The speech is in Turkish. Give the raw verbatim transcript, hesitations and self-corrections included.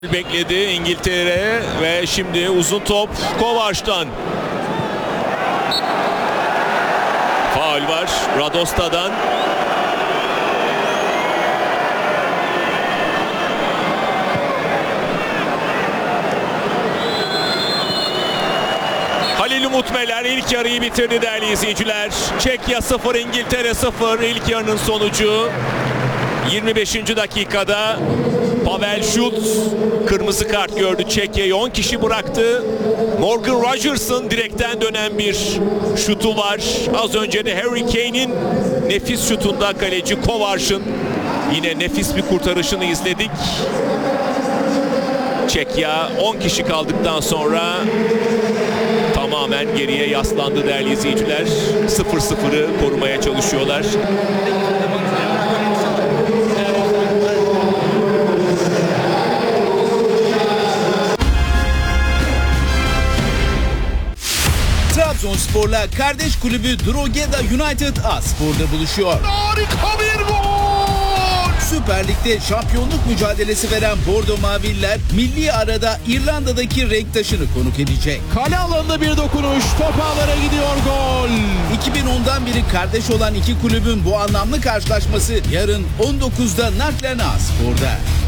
Bekledi İngiltere ve şimdi uzun top Kovač'tan. Faul var Radosta'dan. Halil Umut Meler ilk yarıyı bitirdi değerli izleyiciler. Çekya sıfır, İngiltere sıfır ilk yarının sonucu. yirmi beşinci dakikada Pavel Schultz kırmızı kart gördü. Çekya'yı on kişi bıraktı. Morgan Rogers'ın direkten dönen bir şutu var. Az önce de Harry Kane'in nefis şutunda kaleci Kovač'ın yine nefis bir kurtarışını izledik. Çekya on kişi kaldıktan sonra tamamen geriye yaslandı değerli izleyiciler. sıfır sıfırı korumaya çalışıyorlar. Trabzonspor'la kardeş kulübü Drogheda United A-Spor'da buluşuyor. Harika bir gol! Süper Lig'de şampiyonluk mücadelesi veren Bordo Mavililer milli arada İrlanda'daki renktaşını konuk edecek. Kale alanında bir dokunuş, top ağlara gidiyor, gol! iki bin ondan beri kardeş olan iki kulübün bu anlamlı karşılaşması yarın on dokuzda Naklen A-Spor'da.